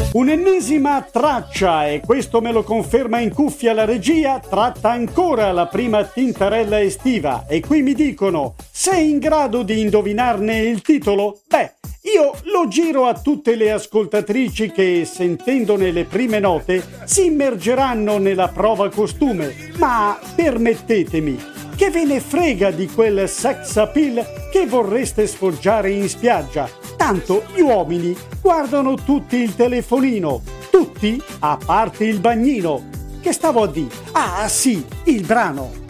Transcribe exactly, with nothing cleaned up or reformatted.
Un'ennesima traccia, e questo me lo conferma in cuffia la regia, tratta ancora la prima tintarella estiva, e qui mi dicono: sei in grado di indovinarne il titolo? Beh, io lo giro a tutte le ascoltatrici che, sentendone le prime note, si immergeranno nella prova costume, ma permettetemi, che ve ne frega di quel sex appeal che vorreste sfoggiare in spiaggia? Tanto gli uomini guardano tutti il telefonino, tutti a parte il bagnino. Che stavo a dire? Ah sì, il brano.